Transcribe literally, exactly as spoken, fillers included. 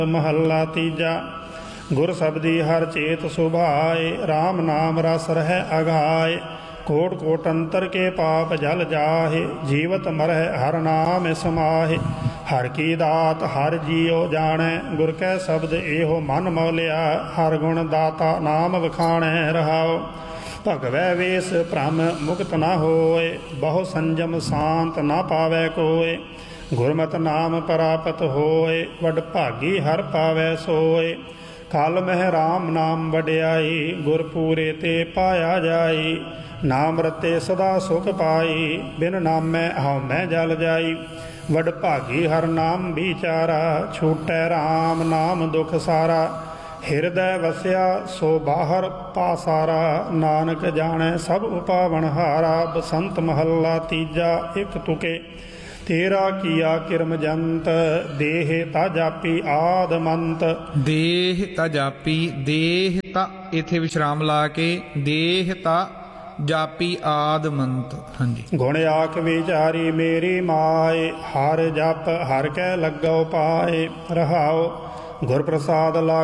ਮਹੱਲਾ ਤੀਜਾ। ਗੁਰ ਸਬਦੀ ਹਰ ਚੇਤ ਸੁਭਾਏ, ਰਾਮ ਨਾਮ ਰਸ ਰਹਿ ਅਗਾਏ। ਕੋਟ ਕੋਟ ਅੰਤਰ ਕੇ ਪਾਪ ਜਲ ਜਾਹੇ, ਜੀਵਤ ਮਰਹਿ ਹਰ ਨਾਮ ਸਮਾਹੇ। ਹਰ ਕੀ ਦਾਤ ਹਰ ਜੀਉ ਜਾਣੈ, ਗੁਰ ਕੈ ਸ਼ਬਦ ਇਹੋ ਮਨ ਮੌਲਿਆ। ਹਰ ਗੁਣ ਦਾਤਾ ਨਾਮ ਵਖਾਣੈ ਰਹਾਉ। ਭਗਵੈ ਵੇਸ ਭ੍ਰਮ ਮੁਕਤ ਨਾ ਹੋਏ, ਬਹੁ ਸੰਜਮ ਸ਼ਾਂਤ ਨਾ ਪਾਵੈ ਕੋਏ। ਗੁਰਮਤਿ ਨਾਮ ਪ੍ਰਾਪਤ ਹੋਏ, ਵਡ ਭਾਗੀ ਹਰ ਪਾਵੈ ਸੋਏ। ਕਲ ਮਹਿ ਰਾਮ ਨਾਮ ਵਡਿਆਈ, ਗੁਰ ਪੂਰੇ ਤੇ ਪਾਇਆ ਜਾਈ। ਨਾਮ ਰਤੇ ਸਦਾ ਸੁਖ ਪਾਈ, ਬਿਨ ਨਾਮੈ ਹਉਮੈ ਜਲ ਜਾਈ। ਵਡ ਭਾਗੀ ਹਰ ਨਾਮ ਵਿਚਾਰਾ, ਛੂਟੈ ਰਾਮ ਨਾਮ ਦੁਖ ਸਾਰਾ। ਹਿਰਦੈ ਵਸਿਆ ਸੋ ਬਾਹਰ ਪਾਸਾਰਾ, ਨਾਨਕ ਜਾਣੈ ਸਭ ਉਪਾਵਨ ਹਾਰਾ। ਬਸੰਤ ਮਹੱਲਾ ਤੀਜਾ। ਇੱਕ ਤੁਕੇ। ਤੇਰਾ ਕੀਆ ਕਿਰਮ ਜੰਤ, ਦੇਹ ਤਾ ਜਾਪੀ ਆਦਮੰਤ। ਦੇਹ ਤਾ ਜਾਪੀ, ਦੇਹ ਤਾ ਇਥੇ ਵਿਸ਼ਰਾਮ ਲਾ ਕੇ ਦੇਹ ਤਾ ਜਾਪੀ ਆਦਮੰਤ। ਹਾਂਜੀ। ਗੁਣ ਆਖ ਵਿਚਾਰੀ ਮੇਰੀ ਮਾਏ, ਹਰ ਜਪ ਹਰ ਕੈ ਲੱਗਉ ਪਾਏ। ਰਹਾਉ ਗੁਰ ਪ੍ਰਸਾਦ ਲਾ